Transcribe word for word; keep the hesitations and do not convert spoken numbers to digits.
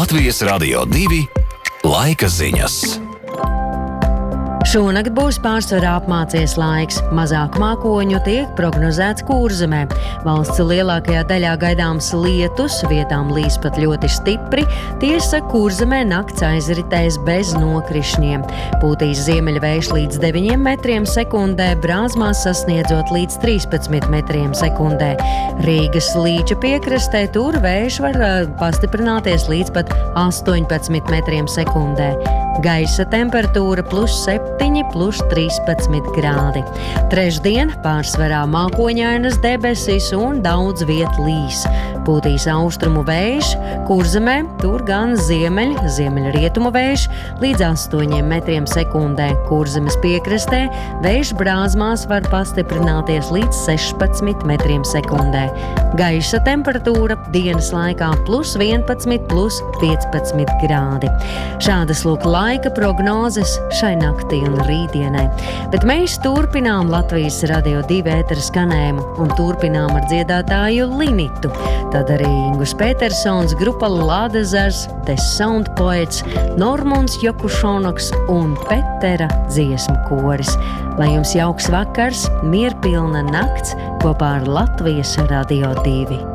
Latvijas Radio divi laika ziņas. Šonakt būs pārsvarā apmācies laiks. Mazāk mākoņu tiek prognozēts Kurzemē. Valsts lielākajā daļā gaidāms lietus, vietām līs pat ļoti stipri. Tiesa, Kurzemē nakts aizritēs bez nokrišņiem. Pūtīs ziemeļvējš līdz deviņiem metriem sekundē, Brāzmās sasniedzot līdz trīspadsmit metriem sekundē. Rīgas līča piekrastē tur vējš var pastiprināties līdz pat astoņpadsmit metriem sekundē. Gaisa temperatūra plus septiņi, plus trīspadsmit grādi. Trešdien pārsvarā mākoņainas debesis un daudz viet līs. Pūtīs austrumu vējš, Kurzemē tur gan ziemeļ, ziemeļrietumu vējš līdz astoņiem metriem sekundē. Kurzemes piekrastē vējš Brāzmās var pastiprināties līdz sešpadsmit metriem sekundē. Gaisa temperatūra dienas laikā plus vienpadsmit, plus piecpadsmit grādi. Šādas lūk laika prognozes šai naktī un rītdienai. Bet mēs turpinām Latvijas Radio divi ētera skanējumu un turpinām ar dziedātāju Linitu. Tad arī Ingus Petersons, grupa Ladezers, The Sound Poets, Normunds Jokušonoks un Petera dziesmu koris. Lai jums jauks vakars, mierpilna nakts kopā ar Latvijas Radio divi.